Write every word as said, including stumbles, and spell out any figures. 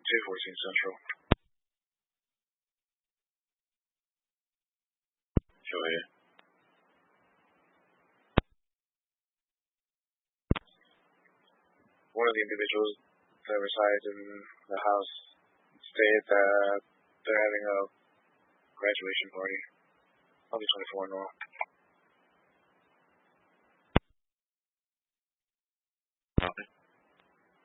two fourteen Central. Go ahead. One of the individuals that resides in the house stated that they're having a graduation party. I'll be twenty-four and all.